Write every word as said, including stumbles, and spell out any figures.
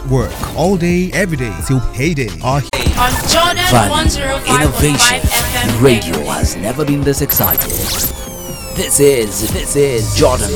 at work all day, every day till payday. Are on Jordan Value, one oh five point innovation, five F M radio has never been this excited. This is, this is Jordan